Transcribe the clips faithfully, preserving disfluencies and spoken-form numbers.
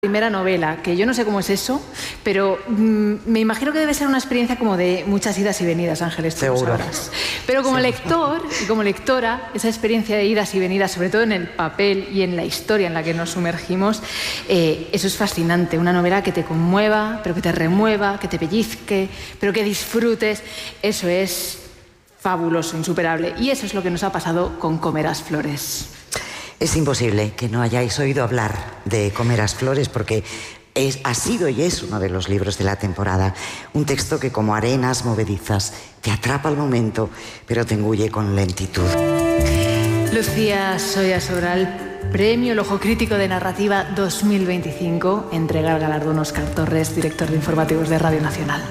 Primera novela, que yo no sé cómo es eso, pero mmm, me imagino que debe ser una experiencia como de muchas idas y venidas, Ángeles, tú lo sabrás. Pero como Seguro. lector y como lectora, esa experiencia de idas y venidas, sobre todo en el papel y en la historia en la que nos sumergimos, eh, eso es fascinante. Una novela que te conmueva, pero que te remueva, que te pellizque, pero que disfrutes. Eso es fabuloso, insuperable. Y eso es lo que nos ha pasado con Comerás Flores. Es imposible que no hayáis oído hablar de Comerás Flores porque es, ha sido y es uno de los libros de la temporada. Un texto que, como arenas movedizas, te atrapa al momento, pero te engulle con lentitud. Lucía Soya Sobral, Premio El Ojo Crítico de Narrativa dos mil veinticinco, entrega el galardón Óscar Torres, director de informativos de Radio Nacional.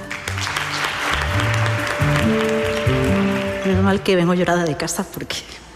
Menos mal que vengo llorada de casa porque...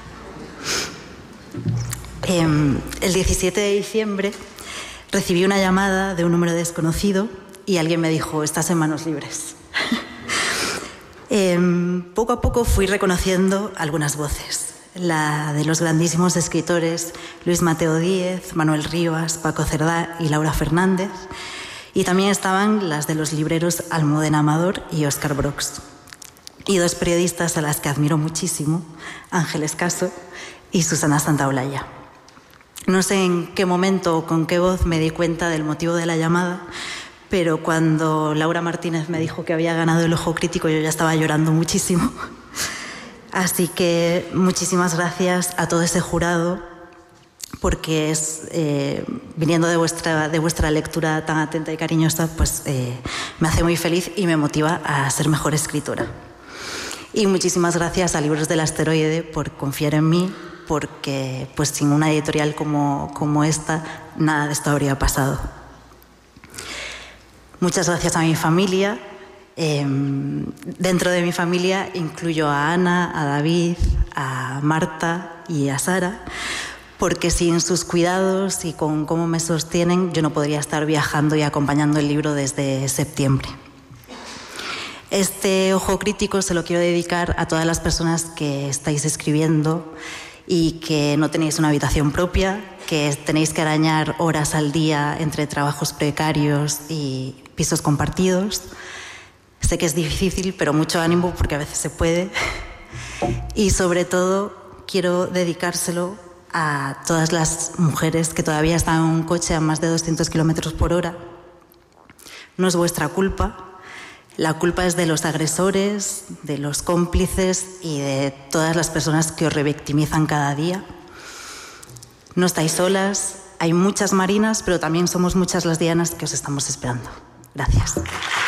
Eh, el diecisiete de diciembre recibí una llamada de un número desconocido y alguien me dijo: estás en manos libres. eh, poco a poco fui reconociendo algunas voces. La de los grandísimos escritores Luis Mateo Díez, Manuel Rivas, Paco Cerdá y Laura Fernández. Y también estaban las de los libreros Almudena Amador y Óscar Brox. Y dos periodistas a las que admiro muchísimo, Ángeles Caso y Susana Santaolalla. No sé en qué momento o con qué voz me di cuenta del motivo de la llamada, pero cuando Laura Martínez me dijo que había ganado el Ojo Crítico, yo ya estaba llorando muchísimo. Así que muchísimas gracias a todo ese jurado, porque es, eh, viniendo de vuestra, de vuestra lectura tan atenta y cariñosa, pues eh, me hace muy feliz y me motiva a ser mejor escritora. Y muchísimas gracias a Libros del Asteroide por confiar en mí, porque pues sin una editorial como, como esta, nada de esto habría pasado. Muchas gracias a mi familia. Eh, dentro de mi familia incluyo a Ana, a David, a Marta y a Sara, porque sin sus cuidados y con cómo me sostienen, yo no podría estar viajando y acompañando el libro desde septiembre. Este Ojo Crítico se lo quiero dedicar a todas las personas que estáis escribiendo y que no tenéis una habitación propia, que tenéis que arañar horas al día entre trabajos precarios y pisos compartidos. Sé que es difícil, pero mucho ánimo porque a veces se puede. Y sobre todo quiero dedicárselo a todas las mujeres que todavía están en un coche a más de doscientos kilómetros por hora. No es vuestra culpa. La culpa es de los agresores, de los cómplices y de todas las personas que os revictimizan cada día. No estáis solas, hay muchas Marinas, pero también somos muchas las Dianas que os estamos esperando. Gracias.